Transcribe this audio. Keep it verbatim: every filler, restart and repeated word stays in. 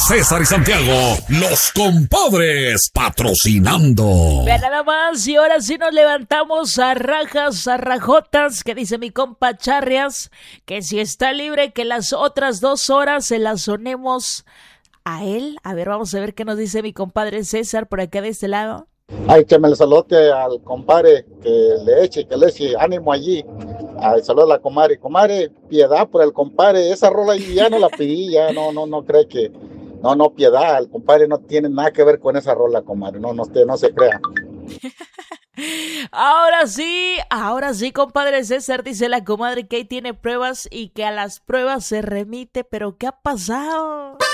César y Santiago, los compadres, patrocinando. Vean nada más, y ahora sí nos levantamos a rajas, a rajotas, que dice mi compa Charrias, que si está libre, que las otras dos horas se las sonemos a él. A ver, vamos a ver qué nos dice mi compadre César por acá de este lado. Ay, que me le salude al compadre, que le eche, que le eche ánimo allí. Ay, saluda a la comadre. Comadre, piedad por el compadre. Esa rola ya no la pedí, ya no, no, no cree que... No, no, piedad. El compadre no tiene nada que ver con esa rola, comadre. No, no, usted no se crea. Ahora sí, ahora sí, compadre César, dice la comadre que ahí tiene pruebas y que a las pruebas se remite. ¿Pero qué ha pasado?